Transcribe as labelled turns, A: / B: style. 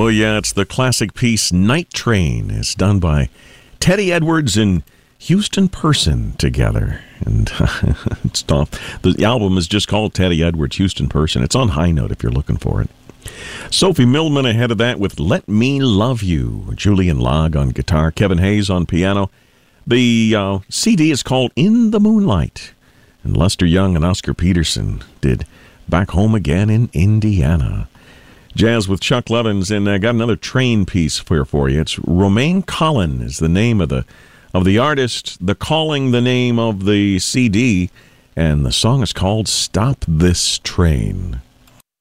A: Oh, yeah, it's the classic piece Night Train. It's done by Teddy Edwards and Houston Person together. And the album is just called Teddy Edwards, Houston Person. It's on High Note if you're looking for it. Sophie Millman ahead of that with Let Me Love You. Julian Log on guitar, Kevin Hayes on piano. The CD is called In the Moonlight. And Lester Young and Oscar Peterson did Back Home Again in Indiana. Jazz with Chuck Levins, and I got another train piece for you. It's Romaine Collin is the name of the artist, the calling, the name of the CD, and the song is called Stop This Train.